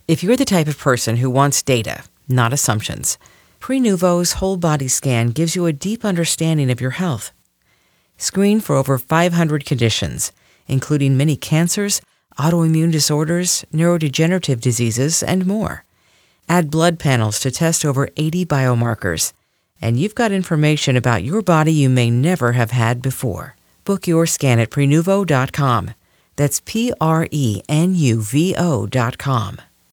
If you're the type of person who wants data, not assumptions, Prenuvo's whole body scan gives you a deep understanding of your health. Screen for over 500 conditions, including many cancers, autoimmune disorders, neurodegenerative diseases, and more. Add blood panels to test over 80 biomarkers, and you've got information about your body you may never have had before. Book your scan at Prenuvo.com. That's Prenuvo.com.